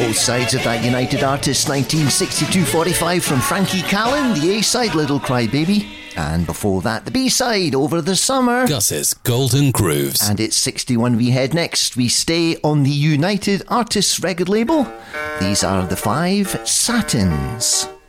Both sides of that United Artists 1962-45 from Frankie Callan, the A-side Little Cry Baby. And before that, the B-side, Over the Summer. Gus's Golden Grooves. And it's 61 we head next. We stay on the United Artists record label. These are the 5 Satins.